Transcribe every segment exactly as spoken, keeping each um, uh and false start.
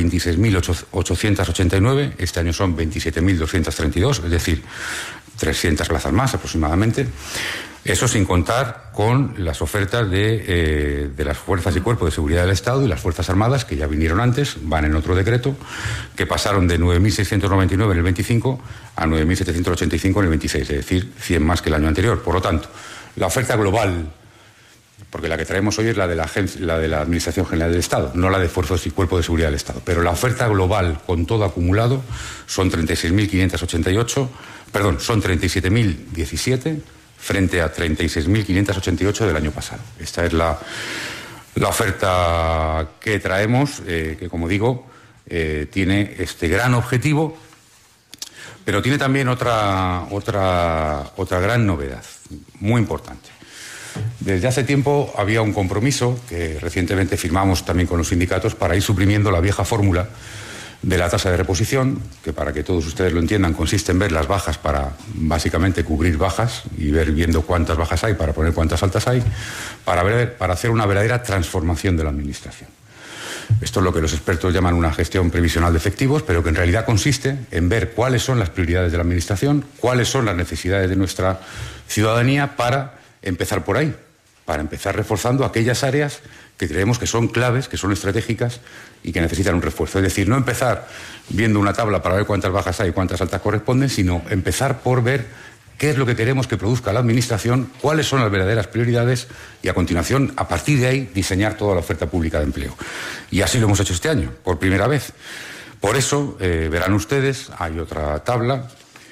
veintiséis mil ochocientos ochenta y nueve, este año son veintisiete mil doscientos treinta y dos, es decir, trescientas plazas más aproximadamente. Eso sin contar con las ofertas de, eh, de las fuerzas y cuerpos de seguridad del Estado y las Fuerzas Armadas, que ya vinieron antes, van en otro decreto, que pasaron de nueve mil seiscientos noventa y nueve en el veinticinco a nueve mil setecientos ochenta y cinco en el veintiséis, es decir, cien más que el año anterior. Por lo tanto, la oferta global, porque la que traemos hoy es la de la, la de la Administración General del Estado, no la de Fuerzas y Cuerpos de Seguridad del Estado, pero la oferta global con todo acumulado son treinta y seis mil quinientos ochenta y ocho, perdón, son treinta y siete mil diecisiete frente a treinta y seis mil quinientos ochenta y ocho del año pasado. Esta es la, la oferta que traemos, eh, que como digo, eh, tiene este gran objetivo, pero tiene también otra, otra, otra gran novedad, muy importante. Desde hace tiempo había un compromiso que recientemente firmamos también con los sindicatos para ir suprimiendo la vieja fórmula de la tasa de reposición, que para que todos ustedes lo entiendan consiste en ver las bajas para básicamente cubrir bajas y ver viendo cuántas bajas hay para poner cuántas altas hay, para, ver, para hacer una verdadera transformación de la Administración. Esto es lo que los expertos llaman una gestión previsional de efectivos, pero que en realidad consiste en ver cuáles son las prioridades de la Administración, cuáles son las necesidades de nuestra ciudadanía para empezar por ahí, para empezar reforzando aquellas áreas que creemos que son claves, que son estratégicas y que necesitan un refuerzo. Es decir, no empezar viendo una tabla para ver cuántas bajas hay y cuántas altas corresponden, sino empezar por ver qué es lo que queremos que produzca la Administración, cuáles son las verdaderas prioridades y a continuación, a partir de ahí, diseñar toda la oferta pública de empleo. Y así lo hemos hecho este año, por primera vez. Por eso, eh, verán ustedes, hay otra tabla.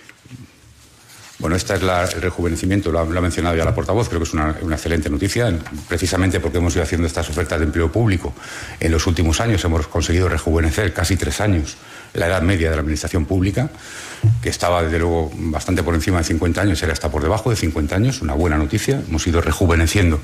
Bueno, esta es la, el rejuvenecimiento, lo ha, lo ha mencionado ya la portavoz, creo que es una, una excelente noticia, precisamente porque hemos ido haciendo estas ofertas de empleo público. En los últimos años hemos conseguido rejuvenecer casi tres años la edad media de la Administración Pública, que estaba desde luego bastante por encima de cincuenta años, era hasta por debajo de cincuenta años, una buena noticia. Hemos ido rejuveneciendo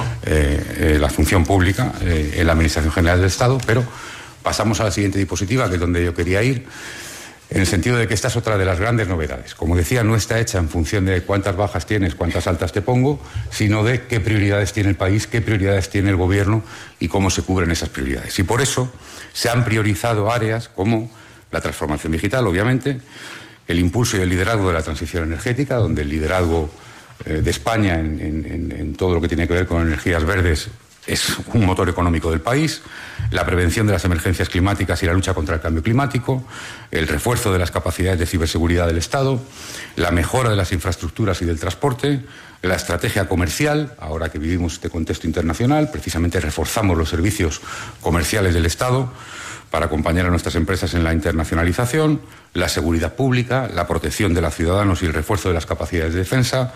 eh, eh, la función pública eh, en la Administración General del Estado, pero pasamos a la siguiente diapositiva, que es donde yo quería ir, en el sentido de que esta es otra de las grandes novedades. Como decía, no está hecha en función de cuántas bajas tienes, cuántas altas te pongo, sino de qué prioridades tiene el país, qué prioridades tiene el Gobierno y cómo se cubren esas prioridades. Y por eso se han priorizado áreas como la transformación digital, obviamente, el impulso y el liderazgo de la transición energética, donde el liderazgo eh, de España en, en, en todo lo que tiene que ver con energías verdes es un motor económico del país, la prevención de las emergencias climáticas y la lucha contra el cambio climático, el refuerzo de las capacidades de ciberseguridad del Estado, la mejora de las infraestructuras y del transporte, la estrategia comercial, ahora que vivimos este contexto internacional, precisamente reforzamos los servicios comerciales del Estado para acompañar a nuestras empresas en la internacionalización, la seguridad pública, la protección de los ciudadanos y el refuerzo de las capacidades de defensa.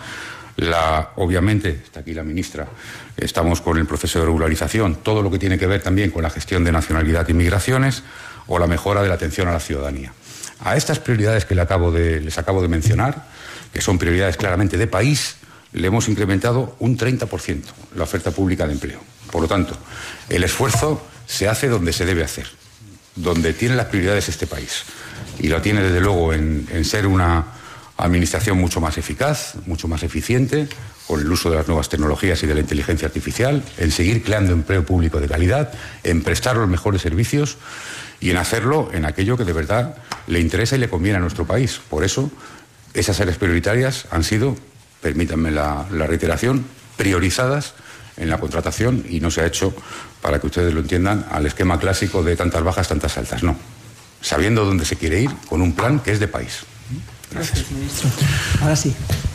La, obviamente, está aquí la ministra, estamos con el proceso de regularización, todo lo que tiene que ver también con la gestión de nacionalidad y migraciones o la mejora de la atención a la ciudadanía. A estas prioridades que le acabo de, les acabo de mencionar, que son prioridades claramente de país, le hemos incrementado un treinta por ciento la oferta pública de empleo. Por lo tanto, el esfuerzo se hace donde se debe hacer, donde tiene las prioridades este país. Y lo tiene, desde luego, en, en ser una Administración mucho más eficaz, mucho más eficiente, con el uso de las nuevas tecnologías y de la inteligencia artificial, en seguir creando empleo público de calidad, en prestar los mejores servicios y en hacerlo en aquello que de verdad le interesa y le conviene a nuestro país. Por eso, esas áreas prioritarias han sido, permítanme la, la reiteración, priorizadas en la contratación y no se ha hecho, para que ustedes lo entiendan, al esquema clásico de tantas bajas, tantas altas. No, sabiendo dónde se quiere ir, con un plan que es de país. Gracias. Gracias, ministro. Ahora sí.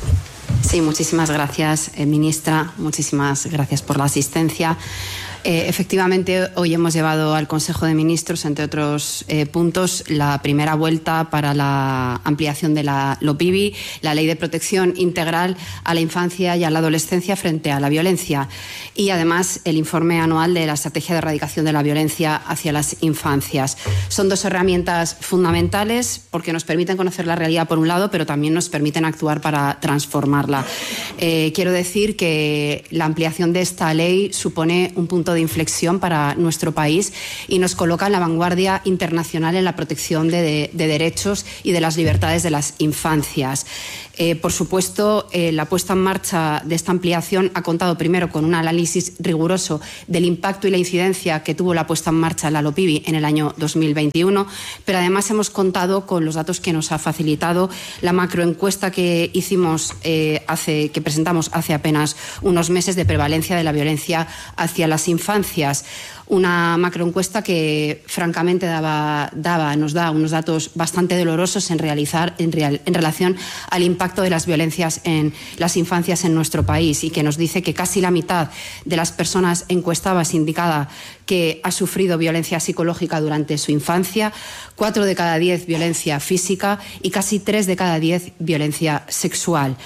Sí, muchísimas gracias, eh, ministra. Muchísimas gracias por la asistencia. Eh, efectivamente, hoy hemos llevado al Consejo de Ministros, entre otros eh, puntos, la primera vuelta para la ampliación de la LOPIBI, la Ley de Protección Integral a la Infancia y a la Adolescencia frente a la violencia, y además el informe anual de la Estrategia de Erradicación de la Violencia hacia las Infancias. Son dos herramientas fundamentales porque nos permiten conocer la realidad por un lado, pero también nos permiten actuar para transformarla. Eh, quiero decir que la ampliación de esta ley supone un punto de inflexión para nuestro país y nos coloca en la vanguardia internacional en la protección de, de, de derechos y de las libertades de las infancias. Eh, por supuesto, eh, la puesta en marcha de esta ampliación ha contado primero con un análisis riguroso del impacto y la incidencia que tuvo la puesta en marcha de la LOPIBI en el año dos mil veintiuno, pero además hemos contado con los datos que nos ha facilitado la macroencuesta que hicimos eh, hace, que presentamos hace apenas unos meses de prevalencia de la violencia hacia las infancias. Una macroencuesta que francamente daba, daba, nos da unos datos bastante dolorosos en, realizar, en, real, en relación al impacto de las violencias en las infancias en nuestro país y que nos dice que casi la mitad de las personas encuestadas indicaba que ha sufrido violencia psicológica durante su infancia, cuatro de cada diez violencia física y casi tres de cada diez violencia sexual.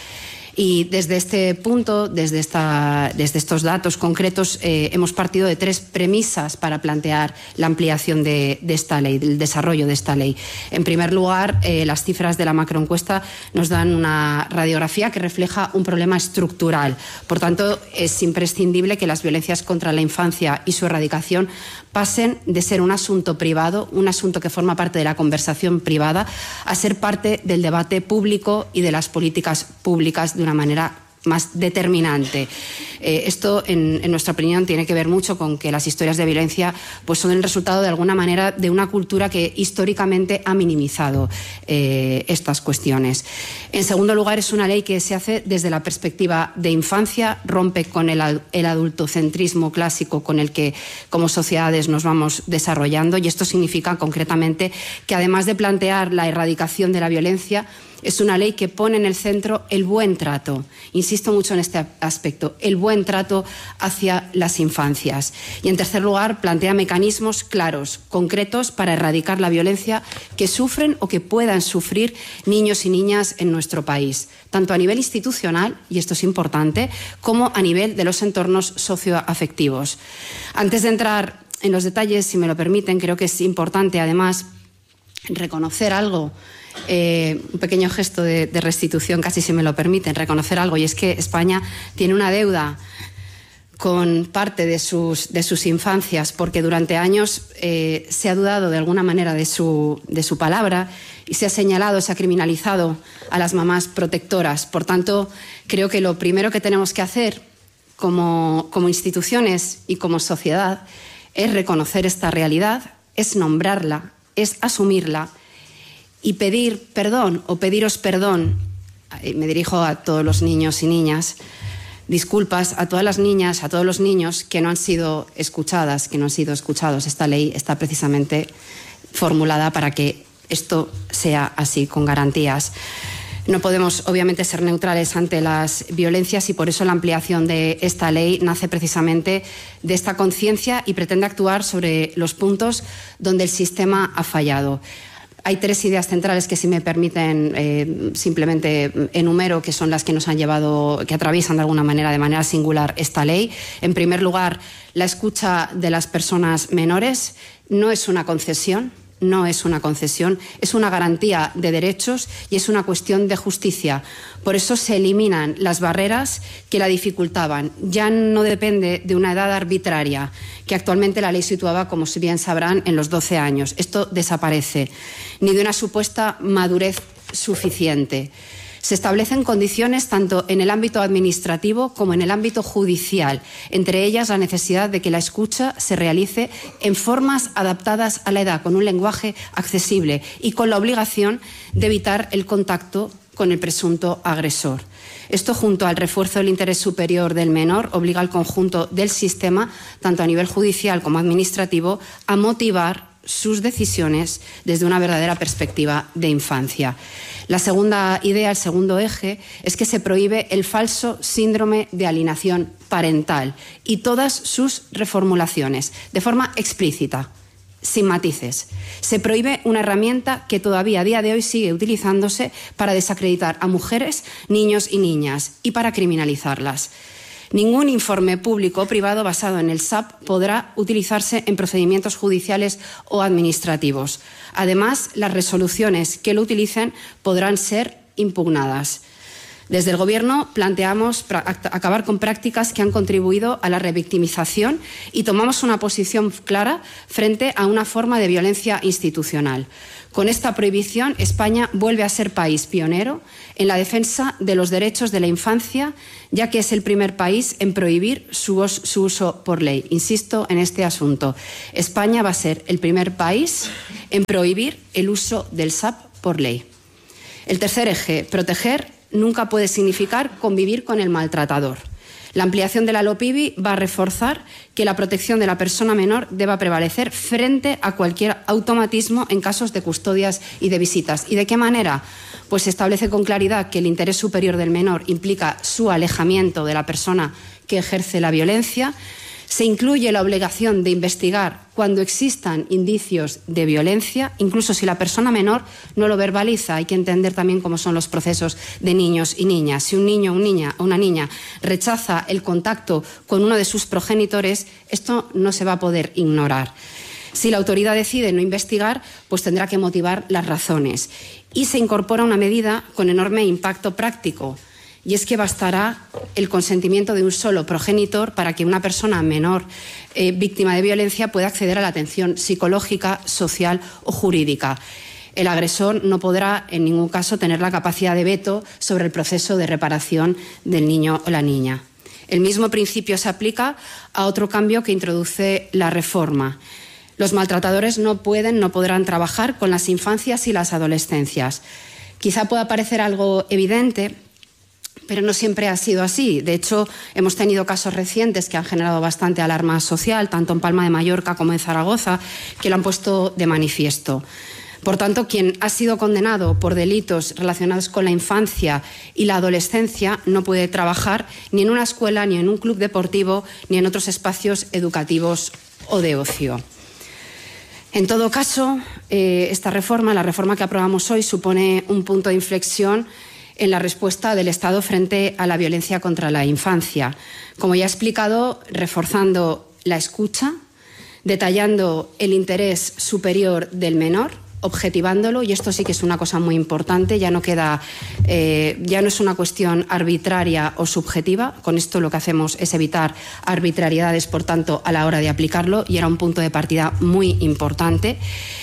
Y desde este punto, desde, esta, desde estos datos concretos, eh, hemos partido de tres premisas para plantear la ampliación de, de esta ley, del desarrollo de esta ley. En primer lugar, eh, las cifras de la macroencuesta nos dan una radiografía que refleja un problema estructural. Por tanto, es imprescindible que las violencias contra la infancia y su erradicación pasen de ser un asunto privado, un asunto que forma parte de la conversación privada, a ser parte del debate público y de las políticas públicas de una manera más determinante. Eh, esto, en, en nuestra opinión, tiene que ver mucho con que las historias de violencia pues, son el resultado, de alguna manera, de una cultura que históricamente ha minimizado eh, estas cuestiones. En segundo lugar, es una ley que se hace desde la perspectiva de infancia, rompe con el, el adultocentrismo clásico con el que, como sociedades, nos vamos desarrollando, y esto significa, concretamente, que además de plantear la erradicación de la violencia, es una ley que pone en el centro el buen trato. Insisto mucho en este aspecto, el buen trato hacia las infancias. Y en tercer lugar, plantea mecanismos claros, concretos, para erradicar la violencia que sufren o que puedan sufrir niños y niñas en nuestro país, tanto a nivel institucional, y esto es importante, como a nivel de los entornos socioafectivos. Antes de entrar en los detalles, si me lo permiten, creo que es importante, además, reconocer algo. Eh, un pequeño gesto de, de restitución, casi si me lo permiten, reconocer algo, y es que España tiene una deuda con parte de sus, de sus infancias, porque durante años eh, se ha dudado de alguna manera de su, de su palabra y se ha señalado, se ha criminalizado a las mamás protectoras. Por tanto, creo que lo primero que tenemos que hacer como, como instituciones y como sociedad es reconocer esta realidad, es nombrarla, es asumirla y pedir perdón o pediros perdón. Me dirijo a todos los niños y niñas, disculpas a todas las niñas, a todos los niños que no han sido escuchadas, que no han sido escuchados. Esta ley está precisamente formulada para que esto sea así, con garantías. No podemos, obviamente, ser neutrales ante las violencias, y por eso la ampliación de esta ley nace precisamente de esta conciencia y pretende actuar sobre los puntos donde el sistema ha fallado. Hay tres ideas centrales que, si me permiten, eh, simplemente enumero, que son las que nos han llevado, que atraviesan de alguna manera, de manera singular, esta ley. En primer lugar, la escucha de las personas menores no es una concesión. No es una concesión, es una garantía de derechos y es una cuestión de justicia. Por eso se eliminan las barreras que la dificultaban. Ya no depende de una edad arbitraria, que actualmente la ley situaba, como bien sabrán, en los doce años. Esto desaparece. Ni de una supuesta madurez suficiente. Se establecen condiciones tanto en el ámbito administrativo como en el ámbito judicial, entre ellas la necesidad de que la escucha se realice en formas adaptadas a la edad, con un lenguaje accesible y con la obligación de evitar el contacto con el presunto agresor. Esto, junto al refuerzo del interés superior del menor, obliga al conjunto del sistema, tanto a nivel judicial como administrativo, a motivar sus decisiones desde una verdadera perspectiva de infancia. La segunda idea, el segundo eje, es que se prohíbe el falso síndrome de alienación parental y todas sus reformulaciones, de forma explícita, sin matices. Se prohíbe una herramienta que todavía a día de hoy sigue utilizándose para desacreditar a mujeres, niños y niñas y para criminalizarlas. Ningún informe público o privado basado en el S A P podrá utilizarse en procedimientos judiciales o administrativos. Además, las resoluciones que lo utilicen podrán ser impugnadas. Desde el Gobierno planteamos acabar con prácticas que han contribuido a la revictimización y tomamos una posición clara frente a una forma de violencia institucional. Con esta prohibición, España vuelve a ser país pionero en la defensa de los derechos de la infancia, ya que es el primer país en prohibir su, su uso por ley. Insisto en este asunto. España va a ser el primer país en prohibir el uso del S A P por ley. El tercer eje, proteger, nunca puede significar convivir con el maltratador. La ampliación de la LOPIBI va a reforzar que la protección de la persona menor deba prevalecer frente a cualquier automatismo en casos de custodias y de visitas. ¿Y de qué manera? Pues se establece con claridad que el interés superior del menor implica su alejamiento de la persona que ejerce la violencia. Se incluye la obligación de investigar cuando existan indicios de violencia, incluso si la persona menor no lo verbaliza. Hay que entender también cómo son los procesos de niños y niñas. Si un niño un niña, o una niña rechaza el contacto con uno de sus progenitores, esto no se va a poder ignorar. Si la autoridad decide no investigar, pues tendrá que motivar las razones. Y se incorpora una medida con enorme impacto práctico. Y es que bastará el consentimiento de un solo progenitor para que una persona menor eh, víctima de violencia pueda acceder a la atención psicológica, social o jurídica. El agresor no podrá en ningún caso tener la capacidad de veto sobre el proceso de reparación del niño o la niña. El mismo principio se aplica a otro cambio que introduce la reforma. Los maltratadores no pueden, no podrán trabajar con las infancias y las adolescencias. Quizá pueda parecer algo evidente, pero no siempre ha sido así. De hecho, hemos tenido casos recientes que han generado bastante alarma social, tanto en Palma de Mallorca como en Zaragoza, que lo han puesto de manifiesto. Por tanto, quien ha sido condenado por delitos relacionados con la infancia y la adolescencia no puede trabajar ni en una escuela, ni en un club deportivo, ni en otros espacios educativos o de ocio. En todo caso, eh, esta reforma, la reforma que aprobamos hoy, supone un punto de inflexión en la respuesta del Estado frente a la violencia contra la infancia. Como ya he explicado, reforzando la escucha, detallando el interés superior del menor, objetivándolo, y esto sí que es una cosa muy importante, ya no queda, eh, ya no es una cuestión arbitraria o subjetiva. Con esto lo que hacemos es evitar arbitrariedades, por tanto, a la hora de aplicarlo, y era un punto de partida muy importante.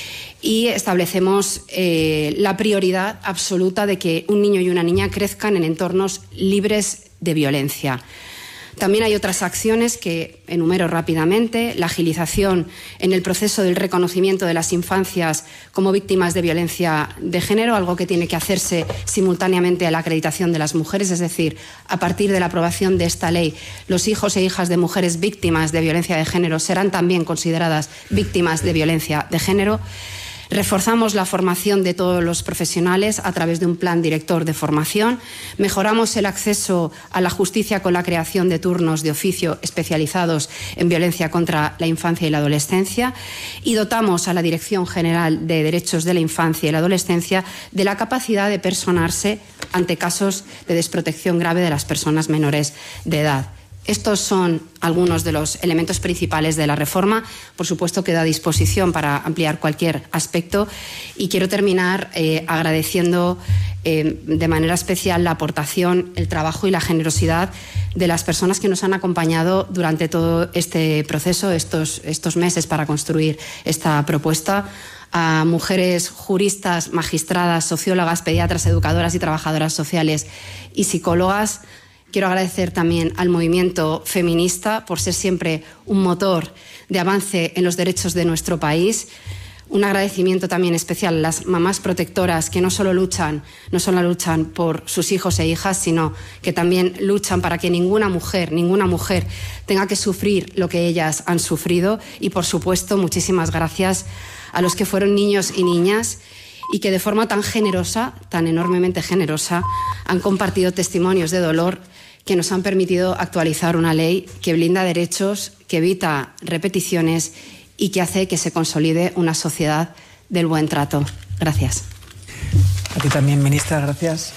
Y establecemos eh, la prioridad absoluta de que un niño y una niña crezcan en entornos libres de violencia. También hay otras acciones que enumero rápidamente: la agilización en el proceso del reconocimiento de las infancias como víctimas de violencia de género, algo que tiene que hacerse simultáneamente a la acreditación de las mujeres, es decir, a partir de la aprobación de esta ley, los hijos e hijas de mujeres víctimas de violencia de género serán también consideradas víctimas de violencia de género. Reforzamos la formación de todos los profesionales a través de un plan director de formación. Mejoramos el acceso a la justicia con la creación de turnos de oficio especializados en violencia contra la infancia y la adolescencia. Y dotamos a la Dirección General de Derechos de la Infancia y la Adolescencia de la capacidad de personarse ante casos de desprotección grave de las personas menores de edad. Estos son algunos de los elementos principales de la reforma. Por supuesto, queda a disposición para ampliar cualquier aspecto, y quiero terminar eh, agradeciendo eh, de manera especial la aportación, el trabajo y la generosidad de las personas que nos han acompañado durante todo este proceso, estos, estos meses para construir esta propuesta. A mujeres juristas, magistradas, sociólogas, pediatras, educadoras y trabajadoras sociales y psicólogas. Quiero agradecer también al movimiento feminista por ser siempre un motor de avance en los derechos de nuestro país. Un agradecimiento también especial a las mamás protectoras que no solo luchan, no solo luchan por sus hijos e hijas, sino que también luchan para que ninguna mujer, ninguna mujer tenga que sufrir lo que ellas han sufrido. Y, por supuesto, muchísimas gracias a los que fueron niños y niñas y que de forma tan generosa, tan enormemente generosa, han compartido testimonios de dolor que nos han permitido actualizar una ley que blinda derechos, que evita repeticiones y que hace que se consolide una sociedad del buen trato. Gracias. A ti también, ministra, gracias.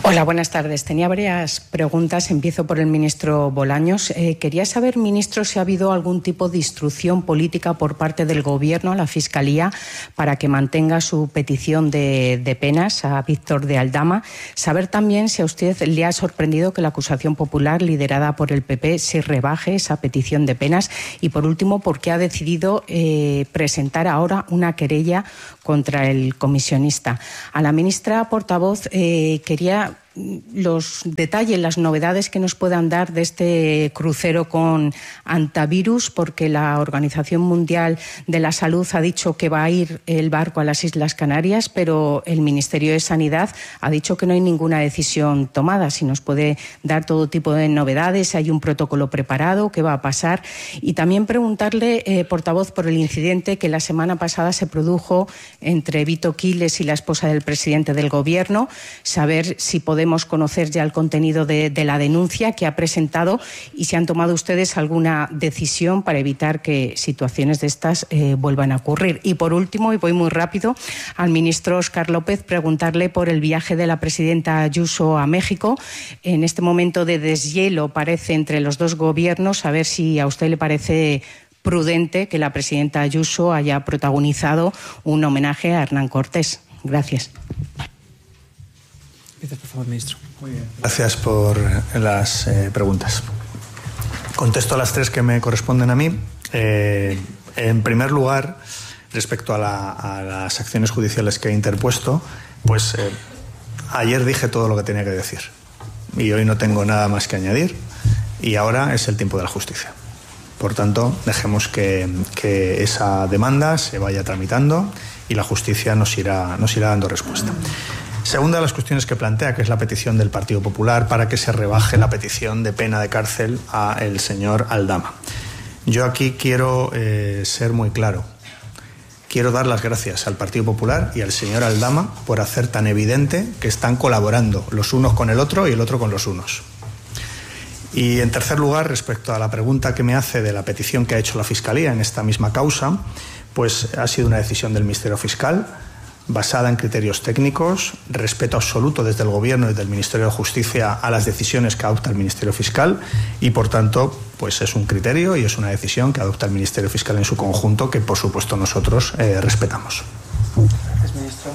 Hola, buenas tardes. Tenía varias preguntas. Empiezo por el ministro Bolaños. Eh, quería saber, ministro, si ha habido algún tipo de instrucción política por parte del Gobierno a la Fiscalía para que mantenga su petición de, de penas a Víctor de Aldama. Saber también si a usted le ha sorprendido que la acusación popular liderada por el P P se rebaje esa petición de penas. Y, por último, por qué ha decidido eh, presentar ahora una querella contra el comisionista. A la ministra portavoz eh, quería los detalles, las novedades que nos puedan dar de este crucero con antivirus, porque la Organización Mundial de la Salud ha dicho que va a ir el barco a las Islas Canarias, pero el Ministerio de Sanidad ha dicho que no hay ninguna decisión tomada. Si nos puede dar todo tipo de novedades, hay un protocolo preparado, qué va a pasar. Y también preguntarle, eh, portavoz, por el incidente que la semana pasada se produjo entre Vito Quiles y la esposa del presidente del Gobierno, saber si podemos Podemos conocer ya el contenido de, de la denuncia que ha presentado y si han tomado ustedes alguna decisión para evitar que situaciones de estas eh, vuelvan a ocurrir. Y por último, y voy muy rápido, al ministro Óscar López preguntarle por el viaje de la presidenta Ayuso a México. En este momento de deshielo parece entre los dos gobiernos, a ver si a usted le parece prudente que la presidenta Ayuso haya protagonizado un homenaje a Hernán Cortés. Gracias. Por favor, ministro. Muy bien. Gracias por las eh, preguntas. Contesto a las tres que me corresponden a mí. Eh, en primer lugar, respecto a, la, a las acciones judiciales que he interpuesto, pues eh, ayer dije todo lo que tenía que decir y hoy no tengo nada más que añadir y ahora es el tiempo de la justicia. Por tanto, dejemos que, que esa demanda se vaya tramitando y la justicia nos irá, nos irá dando respuesta. Segunda de las cuestiones que plantea, que es la petición del Partido Popular para que se rebaje la petición de pena de cárcel a el señor Aldama. Yo aquí quiero eh, ser muy claro. Quiero dar las gracias al Partido Popular y al señor Aldama por hacer tan evidente que están colaborando los unos con el otro y el otro con los unos. Y en tercer lugar, respecto a la pregunta que me hace de la petición que ha hecho la Fiscalía en esta misma causa, pues ha sido una decisión del Ministerio Fiscal basada en criterios técnicos, respeto absoluto desde el Gobierno y del Ministerio de Justicia a las decisiones que adopta el Ministerio Fiscal y, por tanto, pues es un criterio y es una decisión que adopta el Ministerio Fiscal en su conjunto que, por supuesto, nosotros eh, respetamos. Gracias, ministro.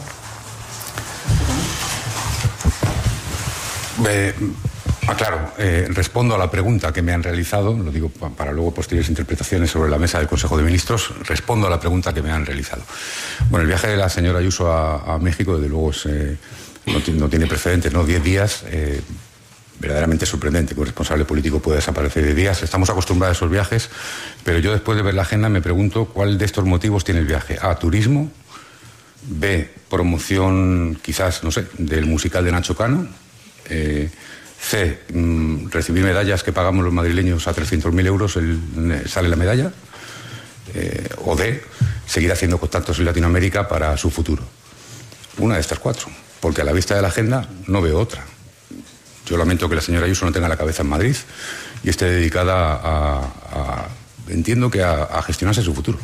Eh, aclaro, eh, respondo a la pregunta que me han realizado, lo digo para luego posteriores interpretaciones sobre la mesa del Consejo de Ministros, respondo a la pregunta que me han realizado. Bueno, el viaje de la señora Ayuso a, a México, desde luego, es, eh, no, no tiene precedentes, ¿no? Diez días, eh, verdaderamente sorprendente que un responsable político pueda desaparecer de días. Estamos acostumbrados a esos viajes, pero yo después de ver la agenda me pregunto cuál de estos motivos tiene el viaje. A, turismo. B, promoción, quizás, no sé, del musical de Nacho Cano. Eh, C, mmm, recibir medallas que pagamos los madrileños a trescientos mil euros, el, sale la medalla. Eh, o D, seguir haciendo contactos en Latinoamérica para su futuro. Una de estas cuatro, porque a la vista de la agenda no veo otra. Yo lamento que la señora Ayuso no tenga la cabeza en Madrid y esté dedicada a, a entiendo que a, a gestionarse su futuro.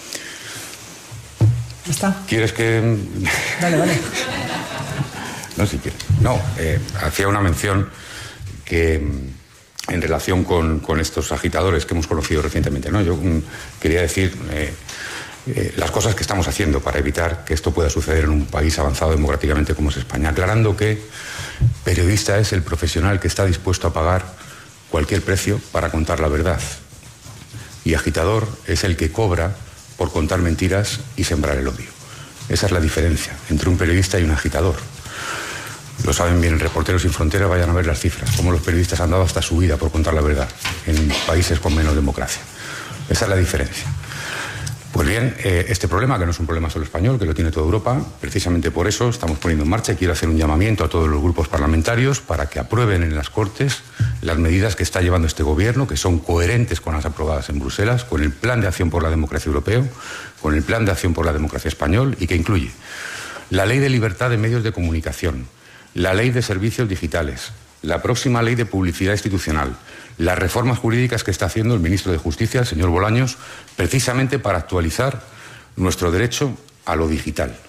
¿Está? ¿Quieres que...? Vale, vale. No, si quieres. No, eh, hacía una mención que en relación con, con estos agitadores que hemos conocido recientemente, ¿no? Yo mm, quería decir eh, eh, las cosas que estamos haciendo para evitar que esto pueda suceder en un país avanzado democráticamente como es España, aclarando que periodista es el profesional que está dispuesto a pagar cualquier precio para contar la verdad y agitador es el que cobra por contar mentiras y sembrar el odio. Esa es la diferencia entre un periodista y un agitador. Lo saben bien Reporteros Sin Fronteras, vayan a ver las cifras, cómo los periodistas han dado hasta su vida por contar la verdad en países con menos democracia. Esa es la diferencia. Pues bien, eh, este problema, que no es un problema solo español, que lo tiene toda Europa, precisamente por eso estamos poniendo en marcha y quiero hacer un llamamiento a todos los grupos parlamentarios para que aprueben en las Cortes las medidas que está llevando este Gobierno, que son coherentes con las aprobadas en Bruselas, con el Plan de Acción por la Democracia Europeo, con el Plan de Acción por la Democracia Español y que incluye la Ley de Libertad de Medios de Comunicación, la Ley de Servicios Digitales, la próxima Ley de Publicidad Institucional, las reformas jurídicas que está haciendo el ministro de Justicia, el señor Bolaños, precisamente para actualizar nuestro derecho a lo digital,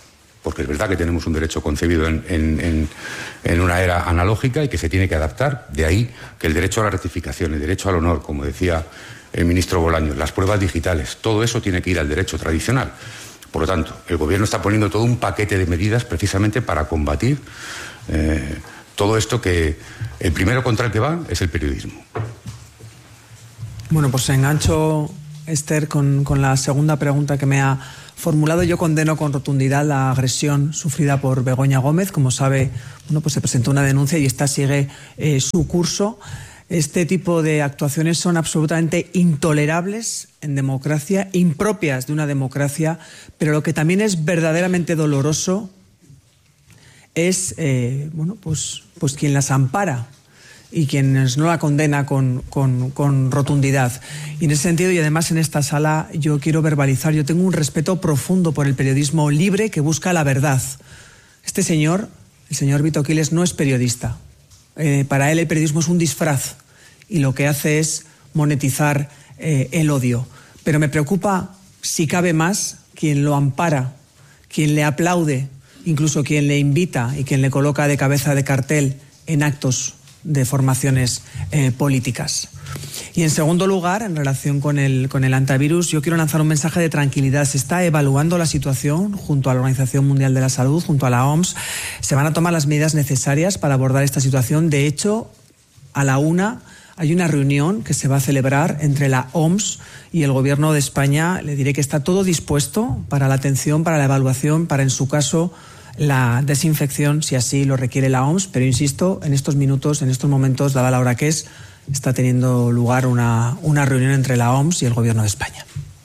porque es verdad que tenemos un derecho concebido en, en, en, en una era analógica y que se tiene que adaptar. De ahí que el derecho a la rectificación, el derecho al honor, como decía el ministro Bolaños, las pruebas digitales, todo eso tiene que ir al derecho tradicional. Por lo tanto, el Gobierno está poniendo todo un paquete de medidas precisamente para combatir eh, todo esto, que el primero contra el que va es el periodismo. Bueno, pues engancho, Esther, con, con la segunda pregunta que me ha formulado. Yo condeno con rotundidad la agresión sufrida por Begoña Gómez. Como sabe, bueno, pues se presentó una denuncia y esta sigue eh, su curso. Este tipo de actuaciones son absolutamente intolerables en democracia, impropias de una democracia, pero lo que también es verdaderamente doloroso es eh, bueno, pues, pues quien las ampara y quienes no la condena con, con, con rotundidad. Y en ese sentido, y además en esta sala, yo quiero verbalizar, yo tengo un respeto profundo por el periodismo libre que busca la verdad. Este señor, el señor Vito Quiles, no es periodista. Eh, para él el periodismo es un disfraz y lo que hace es monetizar eh, el odio. Pero me preocupa, si cabe más, quien lo ampara, quien le aplaude, incluso quien le invita y quien le coloca de cabeza de cartel en actos de formaciones eh, políticas. Y en segundo lugar, en relación con el, con el antivirus, yo quiero lanzar un mensaje de tranquilidad. Se está evaluando la situación junto a la Organización Mundial de la Salud, junto a la O M S. Se van a tomar las medidas necesarias para abordar esta situación. De hecho, a la una hay una reunión que se va a celebrar entre la O M S y el Gobierno de España. Le diré que está todo dispuesto para la atención, para la evaluación, para, en su caso, la desinfección, si así lo requiere la O M S, pero insisto, en estos minutos, en estos momentos, dada la hora que es, está teniendo lugar una, una reunión entre la O M S y el Gobierno de España.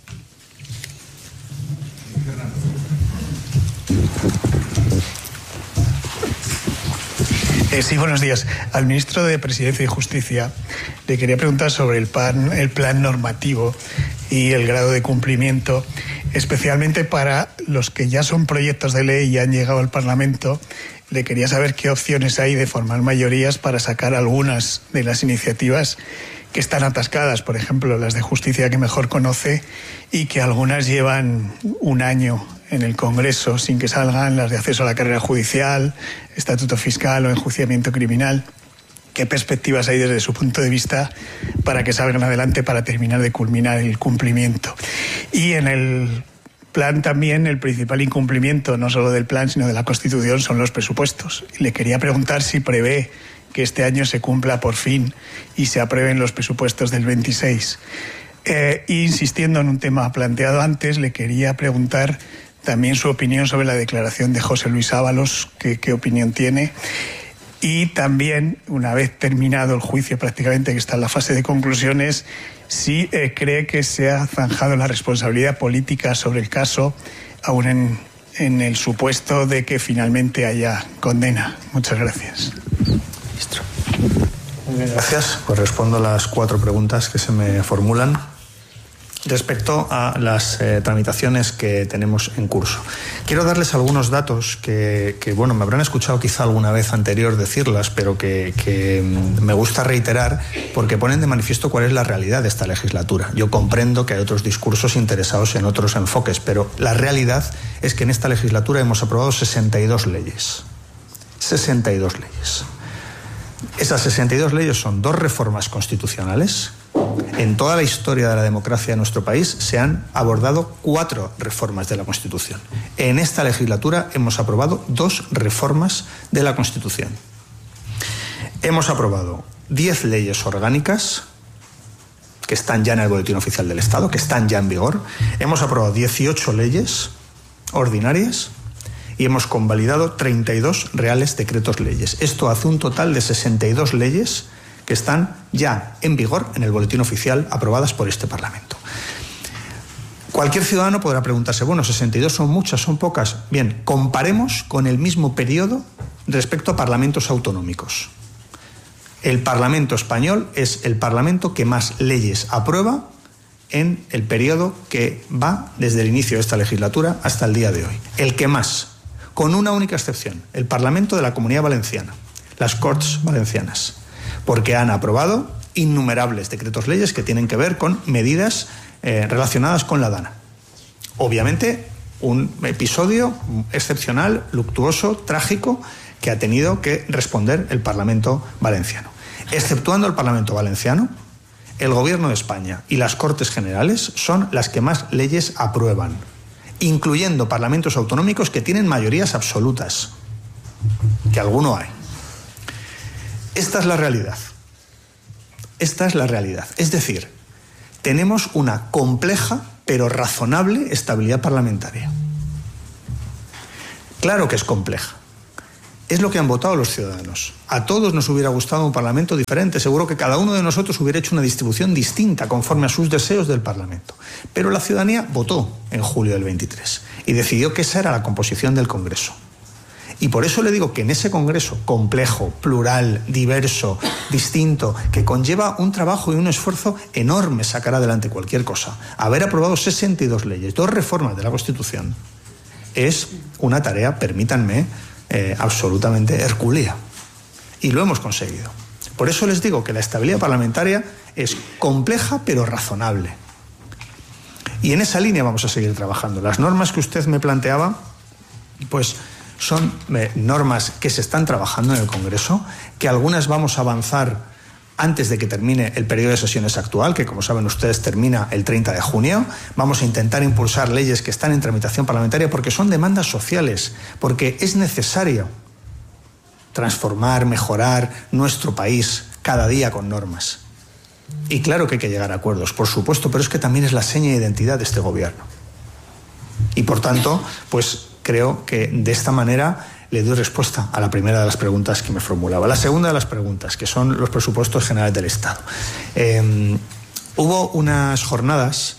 Eh, sí, buenos días. Al ministro de Presidencia y Justicia le quería preguntar sobre el plan, el plan normativo y el grado de cumplimiento, especialmente para los que ya son proyectos de ley y han llegado al Parlamento. Le quería saber qué opciones hay de formar mayorías para sacar algunas de las iniciativas que están atascadas, por ejemplo, las de justicia que mejor conoce y que algunas llevan un año en el Congreso sin que salgan, las de acceso a la carrera judicial, estatuto fiscal o enjuiciamiento criminal. ¿Qué perspectivas hay desde su punto de vista para que salgan adelante, para terminar de culminar el cumplimiento? Y en el plan también, el principal incumplimiento, no solo del plan, sino de la Constitución, son los presupuestos. Y le quería preguntar si prevé que este año se cumpla por fin y se aprueben los presupuestos del veintiséis. Eh, e insistiendo en un tema planteado antes, le quería preguntar también su opinión sobre la declaración de José Luis Ábalos, qué, qué opinión tiene. Y también, una vez terminado el juicio prácticamente, que está en la fase de conclusiones, si eh, cree que se ha zanjado la responsabilidad política sobre el caso, aún en, en el supuesto de que finalmente haya condena. Muchas gracias. Ministro. Muy bien, gracias. Pues respondo a las cuatro preguntas que se me formulan. Respecto a las eh, tramitaciones que tenemos en curso, quiero darles algunos datos que, que, bueno, me habrán escuchado quizá alguna vez anterior decirlas, pero que, que me gusta reiterar porque ponen de manifiesto cuál es la realidad de esta legislatura. Yo comprendo que hay otros discursos interesados en otros enfoques, pero la realidad es que en esta legislatura hemos aprobado sesenta y dos leyes. sesenta y dos leyes. Esas sesenta y dos leyes son dos reformas constitucionales. En toda la historia de la democracia de nuestro país se han abordado cuatro reformas de la Constitución. En esta legislatura hemos aprobado dos reformas de la Constitución. Hemos aprobado diez leyes orgánicas que están ya en el Boletín Oficial del Estado, que están ya en vigor. Hemos aprobado dieciocho leyes ordinarias y hemos convalidado treinta y dos reales decretos leyes. Esto hace un total de sesenta y dos leyes que están ya en vigor en el Boletín Oficial, aprobadas por este Parlamento. Cualquier ciudadano podrá preguntarse, bueno, sesenta y dos son muchas, son pocas. Bien, comparemos con el mismo periodo respecto a parlamentos autonómicos. El Parlamento español es el Parlamento que más leyes aprueba en el periodo que va desde el inicio de esta legislatura hasta el día de hoy. El que más, con una única excepción, el Parlamento de la Comunidad Valenciana, las Corts Valencianas, porque han aprobado innumerables decretos leyes que tienen que ver con medidas eh, relacionadas con la DANA. Obviamente, un episodio excepcional, luctuoso, trágico, que ha tenido que responder el Parlamento valenciano. Exceptuando el Parlamento valenciano, el Gobierno de España y las Cortes Generales son las que más leyes aprueban, incluyendo parlamentos autonómicos que tienen mayorías absolutas, que alguno hay. Esta es la realidad. Esta es la realidad. Es decir, tenemos una compleja pero razonable estabilidad parlamentaria. Claro que es compleja. Es lo que han votado los ciudadanos. A todos nos hubiera gustado un Parlamento diferente. Seguro que cada uno de nosotros hubiera hecho una distribución distinta conforme a sus deseos del Parlamento. Pero la ciudadanía votó en julio del veintitrés y decidió que esa era la composición del Congreso. Y por eso le digo que en ese Congreso complejo, plural, diverso, distinto, que conlleva un trabajo y un esfuerzo enorme sacar adelante cualquier cosa, haber aprobado sesenta y dos leyes, dos reformas de la Constitución, es una tarea, permítanme, Eh, absolutamente hercúlea. Y lo hemos conseguido. Por eso les digo que la estabilidad parlamentaria es compleja pero razonable. Y en esa línea vamos a seguir trabajando. Las normas que usted me planteaba, pues son eh, normas que se están trabajando en el Congreso, que algunas vamos a avanzar antes de que termine el periodo de sesiones actual, que como saben ustedes termina el treinta de junio. Vamos a intentar impulsar leyes que están en tramitación parlamentaria porque son demandas sociales, porque es necesario transformar, mejorar nuestro país cada día con normas. Y claro que hay que llegar a acuerdos, por supuesto, pero es que también es la seña de identidad de este gobierno. Y por tanto, pues creo que de esta manera le doy respuesta a la primera de las preguntas que me formulaba. La segunda de las preguntas, que son los presupuestos generales del Estado. Eh, hubo unas jornadas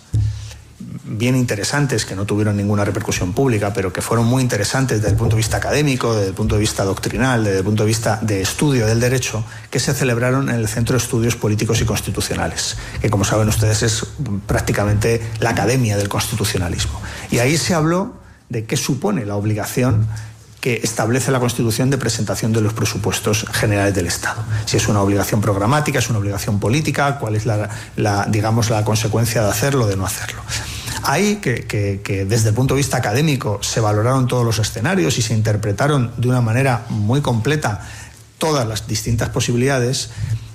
bien interesantes que no tuvieron ninguna repercusión pública, pero que fueron muy interesantes desde el punto de vista académico, desde el punto de vista doctrinal, desde el punto de vista de estudio del derecho, que se celebraron en el Centro de Estudios Políticos y Constitucionales, que como saben ustedes es prácticamente la academia del constitucionalismo. Y ahí se habló de qué supone la obligación que establece la Constitución de presentación de los presupuestos generales del Estado. Si es una obligación programática, es una obligación política, cuál es la, la digamos, la consecuencia de hacerlo o de no hacerlo. Ahí que, que, que desde el punto de vista académico se valoraron todos los escenarios y se interpretaron de una manera muy completa todas las distintas posibilidades.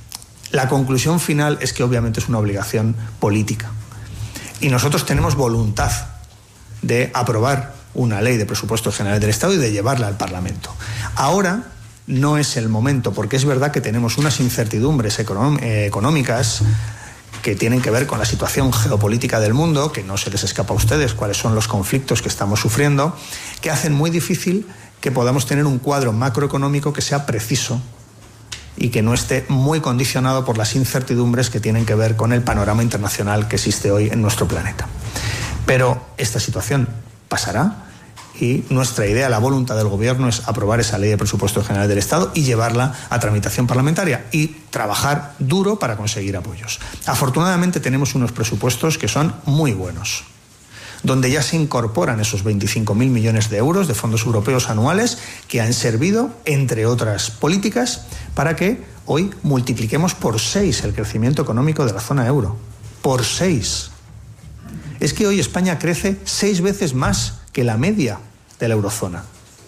La conclusión final es que obviamente es una obligación política. Y nosotros tenemos voluntad de aprobar una ley de presupuestos generales del Estado y de llevarla al Parlamento. Ahora no es el momento, porque es verdad que tenemos unas incertidumbres económ- eh, económicas que tienen que ver con la situación geopolítica del mundo, que no se les escapa a ustedes cuáles son los conflictos que estamos sufriendo, que hacen muy difícil que podamos tener un cuadro macroeconómico que sea preciso y que no esté muy condicionado por las incertidumbres que tienen que ver con el panorama internacional que existe hoy en nuestro planeta. Pero esta situación pasará y nuestra idea, la voluntad del Gobierno es aprobar esa ley de presupuestos generales del Estado y llevarla a tramitación parlamentaria y trabajar duro para conseguir apoyos. Afortunadamente tenemos unos presupuestos que son muy buenos, donde ya se incorporan esos veinticinco mil millones de euros de fondos europeos anuales que han servido, entre otras políticas, para que hoy multipliquemos por seis el crecimiento económico de la zona euro. Por seis. Es que hoy España crece seis veces más que la media de la eurozona.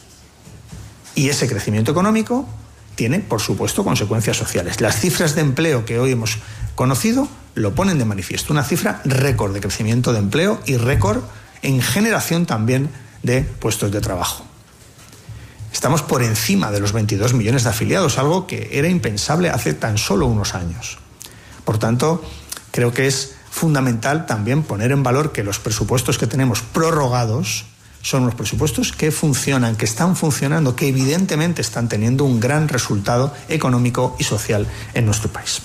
Y ese crecimiento económico tiene, por supuesto, consecuencias sociales. Las cifras de empleo que hoy hemos conocido lo ponen de manifiesto. Una cifra récord de crecimiento de empleo y récord en generación también de puestos de trabajo. Estamos por encima de los veintidós millones de afiliados, algo que era impensable hace tan solo unos años. Por tanto, creo que es fundamental también poner en valor que los presupuestos que tenemos prorrogados son unos presupuestos que funcionan, que están funcionando, que evidentemente están teniendo un gran resultado económico y social en nuestro país.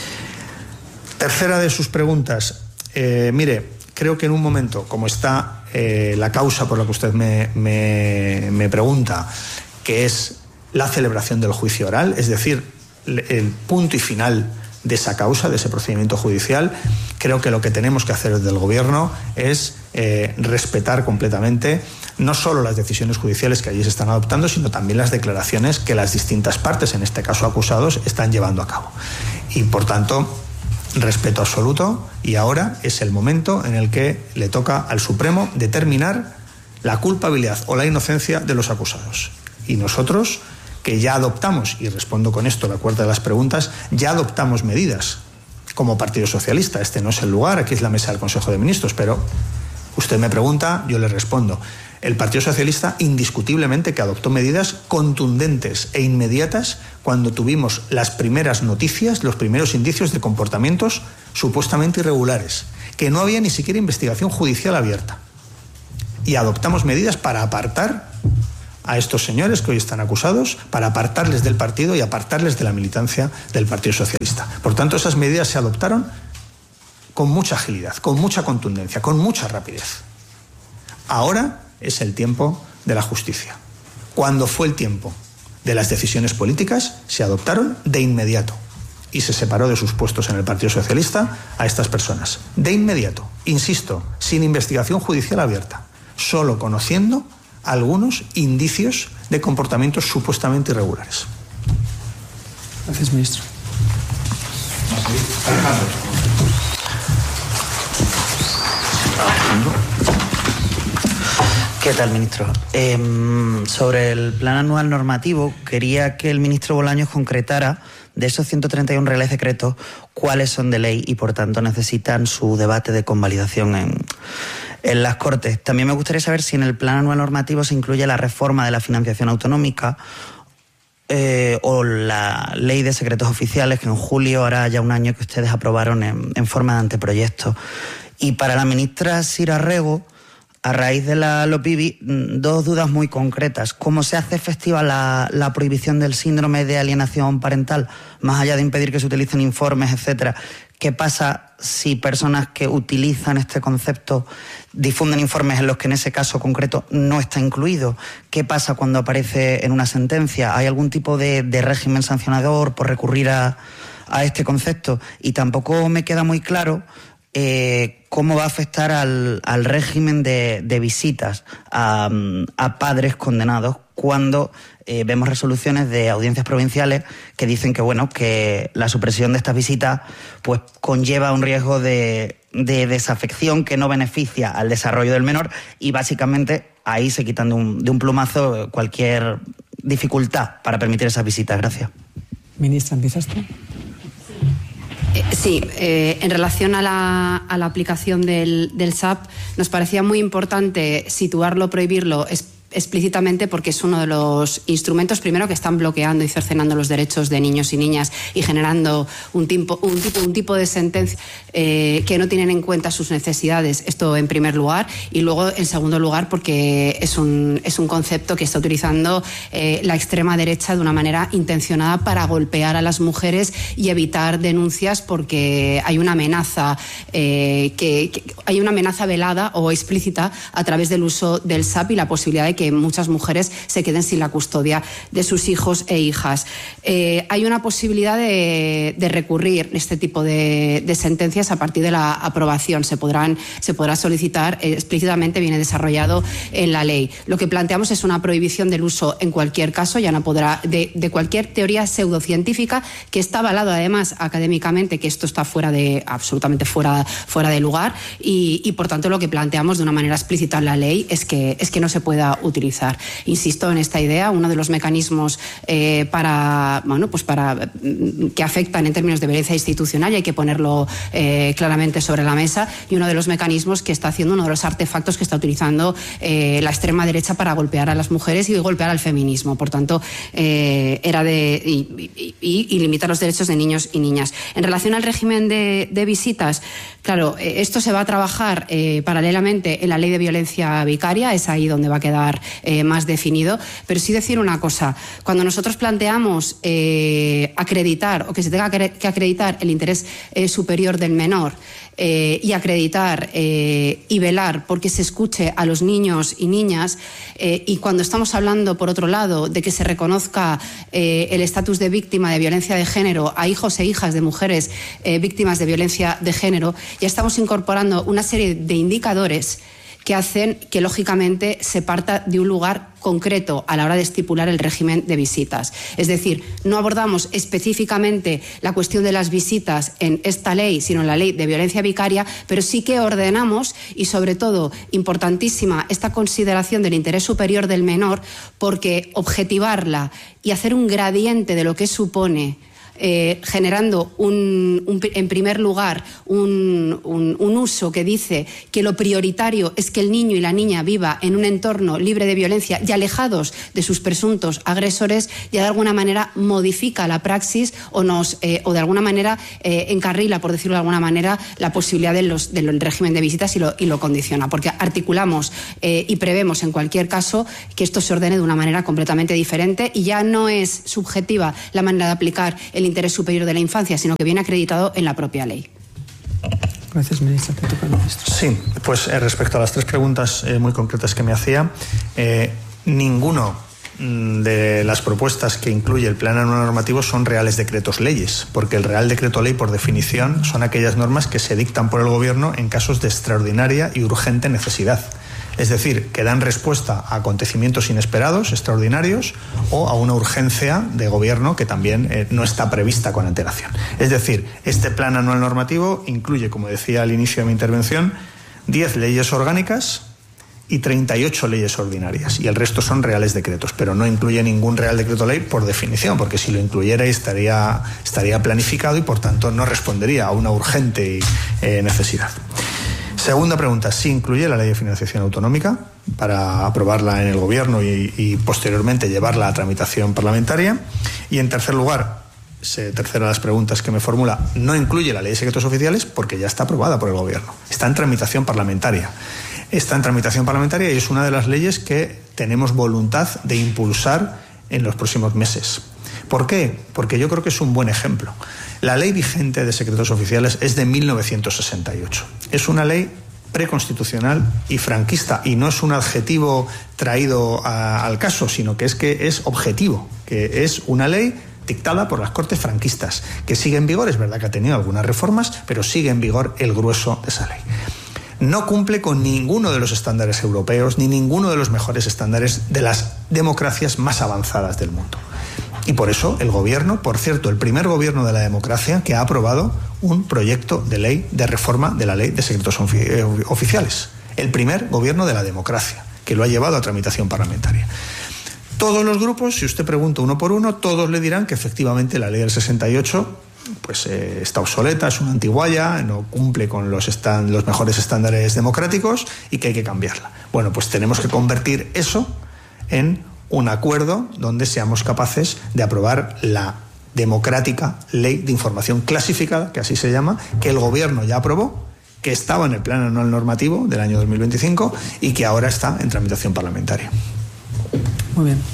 Tercera de sus preguntas. Eh, mire, creo que en un momento, como está eh, la causa por la que usted me, me, me pregunta, que es la celebración del juicio oral, es decir, el punto y final de esa causa, de ese procedimiento judicial, creo que lo que tenemos que hacer desde el Gobierno es eh, respetar completamente no solo las decisiones judiciales que allí se están adoptando, sino también las declaraciones que las distintas partes, en este caso acusados, están llevando a cabo. Y, por tanto, respeto absoluto, y ahora es el momento en el que le toca al Supremo determinar la culpabilidad o la inocencia de los acusados. Y nosotros, que ya adoptamos, y respondo con esto de acuerdo a las preguntas, ya adoptamos medidas como Partido Socialista. Este no es el lugar, aquí es la mesa del Consejo de Ministros, pero usted me pregunta, yo le respondo. El Partido Socialista indiscutiblemente que adoptó medidas contundentes e inmediatas cuando tuvimos las primeras noticias, los primeros indicios de comportamientos supuestamente irregulares, que no había ni siquiera investigación judicial abierta. Y adoptamos medidas para apartar a estos señores que hoy están acusados, para apartarles del partido y apartarles de la militancia del Partido Socialista. Por tanto, esas medidas se adoptaron con mucha agilidad, con mucha contundencia, con mucha rapidez. Ahora es el tiempo de la justicia. Cuando fue el tiempo de las decisiones políticas, se adoptaron de inmediato y se separó de sus puestos en el Partido Socialista a estas personas. De inmediato, insisto, sin investigación judicial abierta, solo conociendo algunos indicios de comportamientos supuestamente irregulares. Gracias, ministro. ¿Qué tal, ministro? Eh, sobre el plan anual normativo, quería que el ministro Bolaños concretara de esos ciento treinta y uno reales decretos cuáles son de ley y, por tanto, necesitan su debate de convalidación en, en las Cortes. También me gustaría saber si en el plan anual normativo se incluye la reforma de la financiación autonómica eh, o la ley de secretos oficiales, que en julio hará ya un año que ustedes aprobaron en, en forma de anteproyecto. Y para la ministra Sira Rego, a raíz de la LOPIBI, dos dudas muy concretas. ¿Cómo se hace efectiva la, la prohibición del síndrome de alienación parental, más allá de impedir que se utilicen informes, etcétera? ¿Qué pasa si personas que utilizan este concepto difunden informes en los que en ese caso concreto no está incluido? ¿Qué pasa cuando aparece en una sentencia? ¿Hay algún tipo de, de régimen sancionador por recurrir a, a este concepto? Y tampoco me queda muy claro Eh, cómo va a afectar al, al régimen de, de visitas a, a padres condenados cuando eh, vemos resoluciones de audiencias provinciales que dicen que, bueno, que la supresión de estas visitas pues conlleva un riesgo de, de desafección que no beneficia al desarrollo del menor y básicamente ahí se quitan de un, de un plumazo cualquier dificultad para permitir esas visitas. Gracias. Ministra, ¿empiezas tú? Sí, eh, en relación a la, a la aplicación del, del S A P, nos parecía muy importante situarlo, prohibirlo es, explícitamente porque es uno de los instrumentos, primero, que están bloqueando y cercenando los derechos de niños y niñas y generando un tipo, un tipo, un tipo de sentencia eh, que no tienen en cuenta sus necesidades. Esto en primer lugar. Y luego, en segundo lugar, porque es un, es un concepto que está utilizando eh, la extrema derecha de una manera intencionada para golpear a las mujeres y evitar denuncias porque hay una amenaza, eh, que, que hay una amenaza velada o explícita a través del uso del S A P y la posibilidad de que muchas mujeres se queden sin la custodia de sus hijos e hijas. Eh, hay una posibilidad de, de recurrir este tipo de, de sentencias a partir de la aprobación. Se podrán, se podrá solicitar eh, explícitamente, viene desarrollado en la ley. Lo que planteamos es una prohibición del uso en cualquier caso, ya no podrá, de, de cualquier teoría pseudocientífica que está avalado además académicamente, que esto está fuera de, absolutamente fuera, fuera de lugar y, y por tanto lo que planteamos de una manera explícita en la ley es que, es que no se pueda utilizar. Insisto en esta idea, uno de los mecanismos eh, para, bueno, pues para que afectan en términos de violencia institucional y hay que ponerlo eh, claramente sobre la mesa, y uno de los mecanismos que está haciendo, uno de los artefactos que está utilizando eh, la extrema derecha para golpear a las mujeres y golpear al feminismo. Por tanto, eh, era de y, y, y limitar los derechos de niños y niñas. En relación al régimen de, de visitas, claro, eh, esto se va a trabajar eh, paralelamente en la ley de violencia vicaria, es ahí donde va a quedar eh, más definido, pero sí decir una cosa: cuando nosotros planteamos eh, acreditar o que se tenga que acreditar el interés eh, superior del menor eh, y acreditar eh, y velar porque se escuche a los niños y niñas, eh, y cuando estamos hablando, por otro lado, de que se reconozca eh, el estatus de víctima de violencia de género a hijos e hijas de mujeres eh, víctimas de violencia de género, ya estamos incorporando una serie de indicadores que hacen que, lógicamente, se parta de un lugar concreto a la hora de estipular el régimen de visitas. Es decir, no abordamos específicamente la cuestión de las visitas en esta ley, sino en la ley de violencia vicaria, pero sí que ordenamos, y sobre todo, importantísima, esta consideración del interés superior del menor, porque objetivarla y hacer un gradiente de lo que supone Eh, generando un, un, en primer lugar un, un, un uso que dice que lo prioritario es que el niño y la niña viva en un entorno libre de violencia y alejados de sus presuntos agresores, ya de alguna manera modifica la praxis o, nos, eh, o de alguna manera eh, encarrila, por decirlo de alguna manera, la posibilidad de los, del régimen de visitas y lo, y lo condiciona, porque articulamos eh, y prevemos en cualquier caso que esto se ordene de una manera completamente diferente, y ya no es subjetiva la manera de aplicar el interés superior de la infancia, sino que viene acreditado en la propia ley. Gracias, ministra. Te toca, ministro. Sí, pues eh, respecto a las tres preguntas eh, muy concretas que me hacía, eh, ninguno mm, de las propuestas que incluye el plan anual normativo son reales decretos leyes, porque el Real Decreto Ley, por definición, son aquellas normas que se dictan por el Gobierno en casos de extraordinaria y urgente necesidad. Es decir, que dan respuesta a acontecimientos inesperados, extraordinarios, o a una urgencia de gobierno que también eh, no está prevista con antelación. Es decir, este plan anual normativo incluye, como decía al inicio de mi intervención, diez leyes orgánicas y treinta y ocho leyes ordinarias, y el resto son reales decretos, pero no incluye ningún real decreto ley por definición, porque si lo incluyera estaría, estaría planificado y por tanto no respondería a una urgente eh, necesidad. Segunda pregunta, ¿sí incluye la Ley de Financiación Autonómica para aprobarla en el Gobierno y, y posteriormente llevarla a tramitación parlamentaria? Y en tercer lugar, se, tercera de las preguntas que me formula, no incluye la Ley de Secretos Oficiales porque ya está aprobada por el Gobierno. Está en tramitación parlamentaria. Está en tramitación parlamentaria y es una de las leyes que tenemos voluntad de impulsar en los próximos meses. ¿Por qué? Porque yo creo que es un buen ejemplo. La ley vigente de secretos oficiales es de mil novecientos sesenta y ocho. Es una ley preconstitucional y franquista, y no es un adjetivo traído a, al caso, sino que es que es objetivo, que es una ley dictada por las Cortes franquistas, que sigue en vigor. Es verdad que ha tenido algunas reformas, pero sigue en vigor el grueso de esa ley. No cumple con ninguno de los estándares europeos ni ninguno de los mejores estándares de las democracias más avanzadas del mundo. Y por eso el Gobierno, por cierto, el primer Gobierno de la democracia que ha aprobado un proyecto de ley de reforma de la Ley de Secretos Oficiales. El primer Gobierno de la democracia que lo ha llevado a tramitación parlamentaria. Todos los grupos, si usted pregunta uno por uno, todos le dirán que efectivamente la Ley del sesenta y ocho pues, eh, está obsoleta, es una antigualla, no cumple con los, stand, los mejores estándares democráticos y que hay que cambiarla. Bueno, pues tenemos que convertir eso en un acuerdo donde seamos capaces de aprobar la democrática Ley de Información Clasificada, que así se llama, que el Gobierno ya aprobó, que estaba en el Plan Anual Normativo del año dos mil veinticinco y que ahora está en tramitación parlamentaria. Muy bien.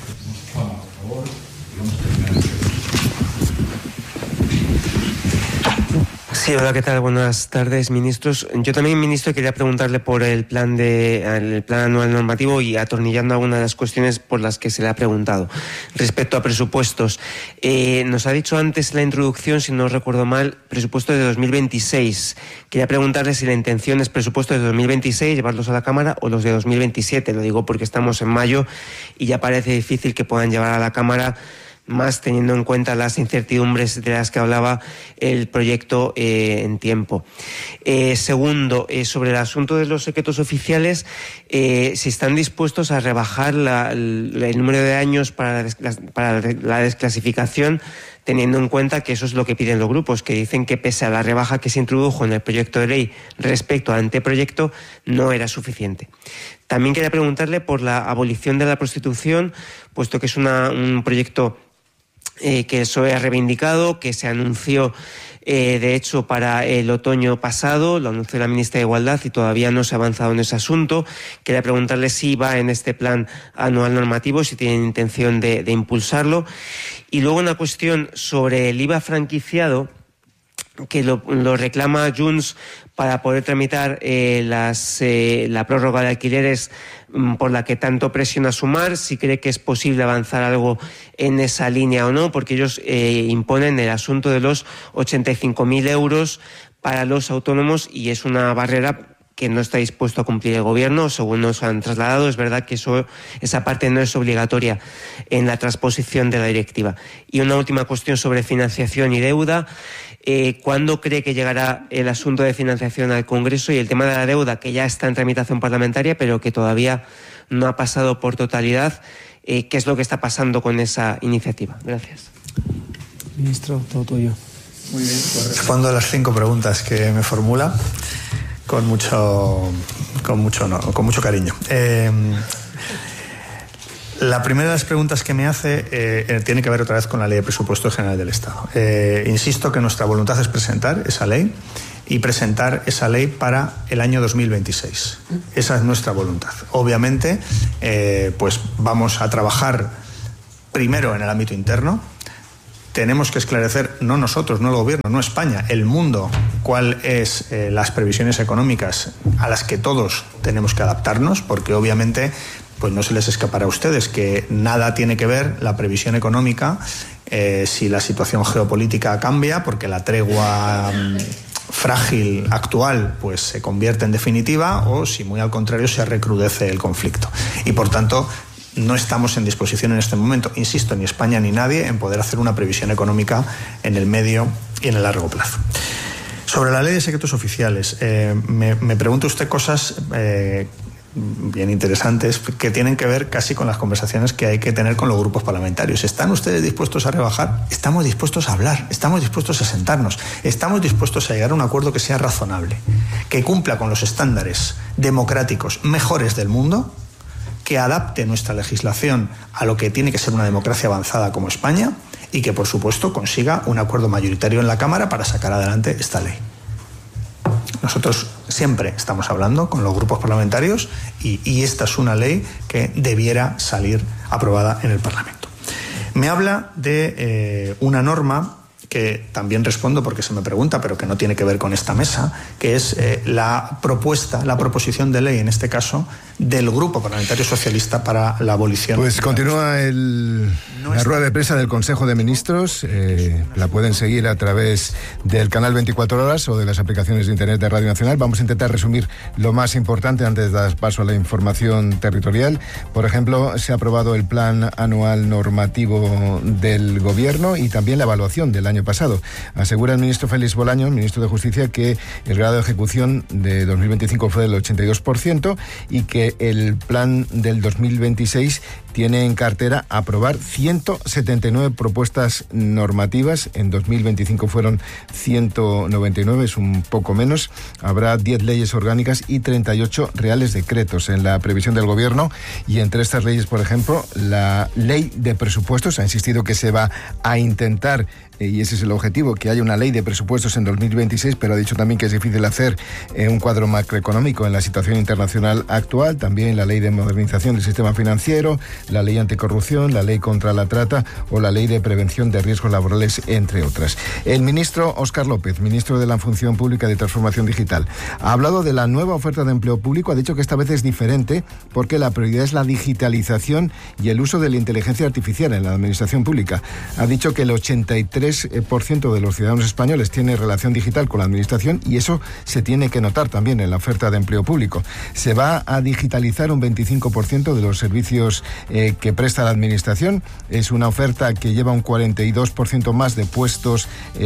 Sí, hola, ¿qué tal? Buenas tardes, ministros. Yo también, ministro, quería preguntarle por el plan de el plan anual normativo y atornillando algunas de las cuestiones por las que se le ha preguntado. Respecto a presupuestos, eh, nos ha dicho antes en la introducción, si no recuerdo mal, presupuesto de dos mil veintiséis. Quería preguntarle si la intención es presupuestos de dos mil veintiséis, llevarlos a la Cámara, o los de dos mil veintisiete. Lo digo porque estamos en mayo y ya parece difícil que puedan llevar a la Cámara, más teniendo en cuenta las incertidumbres de las que hablaba el proyecto eh, en tiempo. Eh, segundo, eh, sobre el asunto de los secretos oficiales, eh, si están dispuestos a rebajar la, el, el número de años para la, para la desclasificación, teniendo en cuenta que eso es lo que piden los grupos, que dicen que pese a la rebaja que se introdujo en el proyecto de ley respecto al anteproyecto, no era suficiente. También quería preguntarle por la abolición de la prostitución, puesto que es una, un proyecto Eh, que el P S O E ha reivindicado, que se anunció eh, de hecho para el otoño pasado, lo anunció la ministra de Igualdad y todavía no se ha avanzado en ese asunto. Quería preguntarle si va en este plan anual normativo, si tienen intención de, de impulsarlo. Y luego una cuestión sobre el I V A franquiciado, que lo, lo reclama Junts para poder tramitar eh, las, eh, la prórroga de alquileres mm, por la que tanto presiona Sumar, si cree que es posible avanzar algo en esa línea o no, porque ellos eh, imponen el asunto de los ochenta y cinco mil euros para los autónomos y es una barrera que no está dispuesto a cumplir el Gobierno, según nos han trasladado. Es verdad que eso, esa parte no es obligatoria en la transposición de la directiva. Y una última cuestión sobre financiación y deuda. Eh, ¿Cuándo cree que llegará el asunto de financiación al Congreso y el tema de la deuda, que ya está en tramitación parlamentaria, pero que todavía no ha pasado por totalidad? Eh, ¿Qué es lo que está pasando con esa iniciativa? Gracias. Ministro, todo tuyo. Muy bien, pues respondo a las cinco preguntas que me formula con mucho, con mucho, no, con mucho cariño. Eh, La primera de las preguntas que me hace eh, tiene que ver otra vez con la Ley de Presupuestos General del Estado. Eh, insisto que nuestra voluntad es presentar esa ley y presentar esa ley para el año dos mil veintiséis. Esa es nuestra voluntad. Obviamente, eh, pues vamos a trabajar primero en el ámbito interno. Tenemos que esclarecer, no nosotros, no el Gobierno, no España, el mundo, cuáles es eh, las previsiones económicas a las que todos tenemos que adaptarnos, porque obviamente pues no se les escapará a ustedes que nada tiene que ver la previsión económica eh, si la situación geopolítica cambia, porque la tregua um, frágil actual pues se convierte en definitiva, o si muy al contrario se recrudece el conflicto. Y por tanto no estamos en disposición en este momento, insisto, ni España ni nadie, en poder hacer una previsión económica en el medio y en el largo plazo. Sobre la ley de secretos oficiales, eh, me, me pregunta usted cosas eh, bien interesantes que tienen que ver casi con las conversaciones que hay que tener con los grupos parlamentarios. ¿Están ustedes dispuestos a rebajar? Estamos dispuestos a hablar, estamos dispuestos a sentarnos, estamos dispuestos a llegar a un acuerdo que sea razonable, que cumpla con los estándares democráticos mejores del mundo, que adapte nuestra legislación a lo que tiene que ser una democracia avanzada como España y que, por supuesto, consiga un acuerdo mayoritario en la Cámara para sacar adelante esta ley. Nosotros siempre estamos hablando con los grupos parlamentarios y, y esta es una ley que debiera salir aprobada en el Parlamento. Me habla de eh, una norma que también respondo porque se me pregunta, pero que no tiene que ver con esta mesa, que es eh, la propuesta, la proposición de ley, en este caso, del Grupo Parlamentario Socialista para la abolición. Pues continúa el, no la rueda de prensa del Consejo de Ministros. Eh, la pueden seguir a través del canal veinticuatro horas o de las aplicaciones de Internet de Radio Nacional. Vamos a intentar resumir lo más importante antes de dar paso a la información territorial. Por ejemplo, se ha aprobado el Plan Anual Normativo del Gobierno y también la evaluación del año pasado. Asegura el ministro Félix Bolaños, ministro de Justicia, que el grado de ejecución de dos mil veinticinco fue del ochenta y dos por ciento y que el plan del dos mil veintiséis tiene en cartera aprobar ciento setenta y nueve propuestas normativas. En dos mil veinticinco fueron ciento noventa y nueve, es un poco menos. Habrá diez leyes orgánicas y treinta y ocho reales decretos en la previsión del Gobierno. Y entre estas leyes, por ejemplo, la ley de presupuestos. Ha insistido que se va a intentar, y ese es el objetivo, que haya una ley de presupuestos en dos mil veintiséis, pero ha dicho también que es difícil hacer eh, un cuadro macroeconómico en la situación internacional actual. También la ley de modernización del sistema financiero, la ley anticorrupción, la ley contra la trata o la ley de prevención de riesgos laborales, entre otras. El ministro Óscar López, ministro de la Función Pública de Transformación Digital, ha hablado de la nueva oferta de empleo público. Ha dicho que esta vez es diferente porque la prioridad es la digitalización y el uso de la inteligencia artificial en la administración pública. Ha dicho que el ochenta y tres por ciento de los ciudadanos españoles tiene relación digital con la administración y eso se tiene que notar también en la oferta de empleo público. Se va a digitalizar un veinticinco por ciento de los servicios eh, que presta la administración. Es una oferta que lleva un cuarenta y dos por ciento más de puestos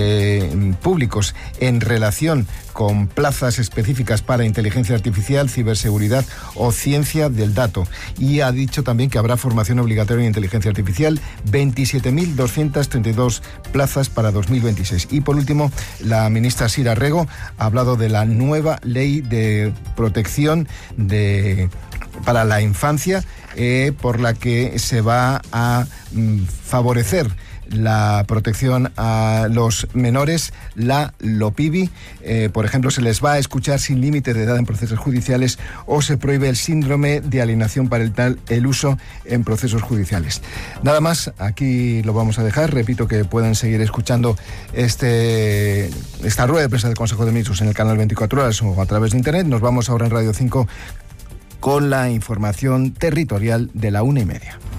eh, públicos en relación con plazas específicas para inteligencia artificial, ciberseguridad o ciencia del dato. Y ha dicho también que habrá formación obligatoria en inteligencia artificial, veintisiete mil doscientas treinta y dos plazas para dos mil veintiséis. Y por último, la ministra Sira Rego ha hablado de la nueva ley de protección de para la infancia, eh, por la que se va a mm, favorecer la protección a los menores, la LOPIBI. Eh, por ejemplo, se les va a escuchar sin límite de edad en procesos judiciales o se prohíbe el síndrome de alienación parental, el uso en procesos judiciales. Nada más, aquí lo vamos a dejar. Repito que pueden seguir escuchando este esta rueda de prensa del Consejo de Ministros en el canal veinticuatro horas o a través de Internet. Nos vamos ahora en Radio cinco con la información territorial de la una y media.